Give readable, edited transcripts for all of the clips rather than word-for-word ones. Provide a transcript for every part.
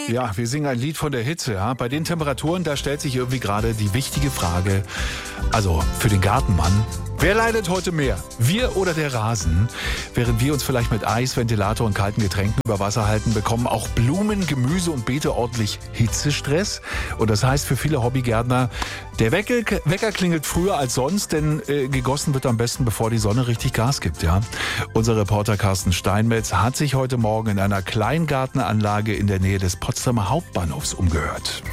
Ja, wir singen ein Lied von der Hitze. Ja? Bei den Temperaturen, da stellt sich irgendwie gerade die wichtige Frage, also für den Gartenmann, wer leidet heute mehr? Wir oder der Rasen? Während wir uns vielleicht mit Eis, Ventilator und kalten Getränken über Wasser halten, bekommen auch Blumen, Gemüse und Beete ordentlich Hitzestress. Und das heißt für viele Hobbygärtner, der Wecker klingelt früher als sonst, denn gegossen wird am besten, bevor die Sonne richtig Gas gibt. Ja? Unser Reporter Carsten Steinmetz hat sich heute Morgen in einer Kleingartenanlage in der Nähe des Potsdamer Hauptbahnhofs umgehört.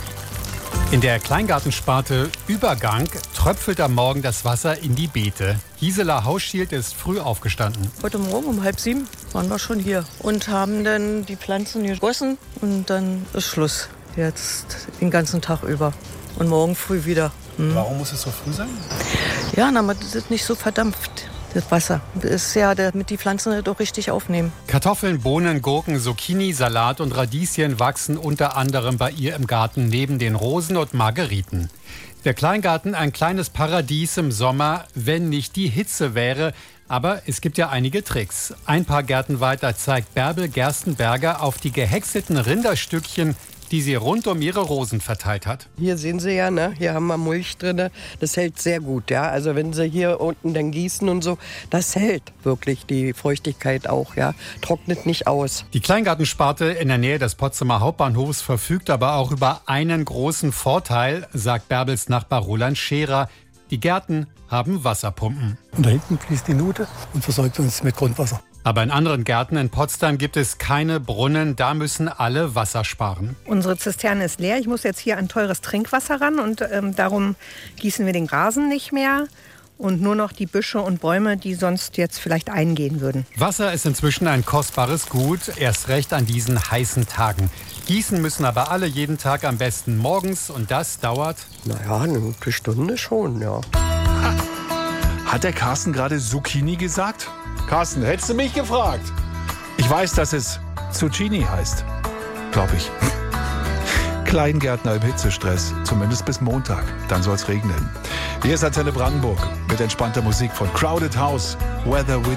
In der Kleingartensparte Übergang tröpfelt am Morgen das Wasser in die Beete. Gisela Hausschild ist früh aufgestanden. Heute Morgen um 6:30 waren wir schon hier und haben dann die Pflanzen gegossen und dann ist Schluss. Jetzt den ganzen Tag über und morgen früh wieder. Warum muss es so früh sein? Ja, damit es nicht so verdampft. Das Wasser. Das ist ja, damit die Pflanzen das auch richtig aufnehmen. Kartoffeln, Bohnen, Gurken, Zucchini, Salat und Radieschen wachsen unter anderem bei ihr im Garten neben den Rosen und Margeriten. Der Kleingarten ein kleines Paradies im Sommer, wenn nicht die Hitze wäre. Aber es gibt ja einige Tricks. Ein paar Gärten weiter zeigt Bärbel Gerstenberger auf die gehäckselten Rinderstückchen, die sie rund um ihre Rosen verteilt hat. Hier sehen Sie ja, ne? Hier haben wir Mulch drin. Das hält sehr gut. Ja? Also wenn Sie hier unten dann gießen und so, das hält wirklich die Feuchtigkeit auch. Ja? Trocknet nicht aus. Die Kleingartensparte in der Nähe des Potsdamer Hauptbahnhofs verfügt aber auch über einen großen Vorteil, sagt Bärbels Nachbar Roland Scherer. Die Gärten haben Wasserpumpen. Und da hinten fließt die Nute und versorgt uns mit Grundwasser. Aber in anderen Gärten in Potsdam gibt es keine Brunnen, da müssen alle Wasser sparen. Unsere Zisterne ist leer, ich muss jetzt hier an teures Trinkwasser ran und darum gießen wir den Rasen nicht mehr und nur noch die Büsche und Bäume, die sonst jetzt vielleicht eingehen würden. Wasser ist inzwischen ein kostbares Gut, erst recht an diesen heißen Tagen. Gießen müssen aber alle jeden Tag am besten morgens und das dauert... Naja, eine gute Stunde schon, ja. Hat der Carsten gerade Zucchini gesagt? Carsten, hättest du mich gefragt? Ich weiß, dass es Zucchini heißt. Glaube ich. Kleingärtner im Hitzestress, zumindest bis Montag. Dann soll es regnen. Hier ist Antenne Brandenburg mit entspannter Musik von Crowded House, Weather With